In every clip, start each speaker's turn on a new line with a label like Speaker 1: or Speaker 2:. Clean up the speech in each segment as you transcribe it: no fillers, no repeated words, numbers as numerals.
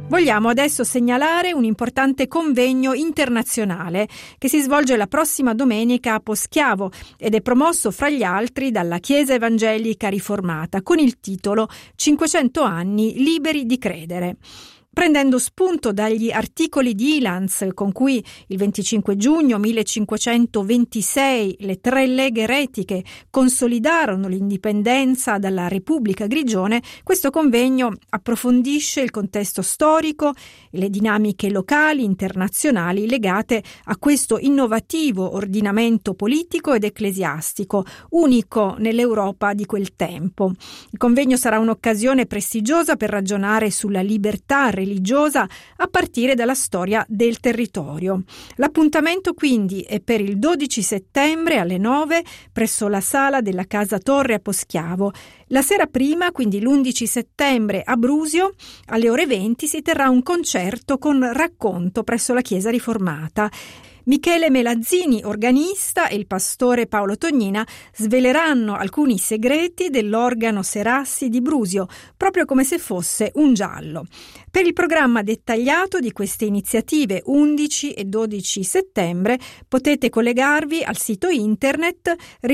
Speaker 1: Vogliamo adesso segnalare un importante convegno internazionale che si svolge la prossima domenica a Poschiavo ed è promosso fra gli altri dalla Chiesa Evangelica Riformata con il titolo 500 anni liberi di credere. Prendendo spunto dagli articoli di Ilanz con cui il 25 giugno 1526 le tre leghe eretiche consolidarono l'indipendenza dalla Repubblica Grigione, questo convegno approfondisce il contesto storico e le dinamiche locali, internazionali legate a questo innovativo ordinamento politico ed ecclesiastico, unico nell'Europa di quel tempo. Il convegno sarà un'occasione prestigiosa per ragionare sulla libertà religiosa a partire dalla storia del territorio. L'appuntamento quindi è per il 12 settembre alle 9 presso la sala della Casa Torre a Poschiavo. La sera prima, quindi l'11 settembre a Brusio, alle ore 20 si terrà un concerto con racconto presso la Chiesa Riformata. Michele Melazzini, organista, e il pastore Paolo Tognina sveleranno alcuni segreti dell'organo Serassi di Brusio, proprio come se fosse un giallo. Per il programma dettagliato di queste iniziative 11 e 12 settembre potete collegarvi al sito internet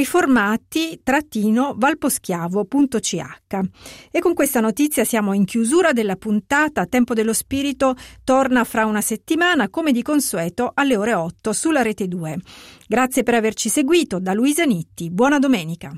Speaker 1: riformati-valposchiavo.ch. E con questa notizia siamo in chiusura della puntata. Tempo dello Spirito torna fra una settimana, come di consueto, alle ore 8 sulla Rete 2. Grazie per averci seguito. Da Luisa Nitti, buona domenica.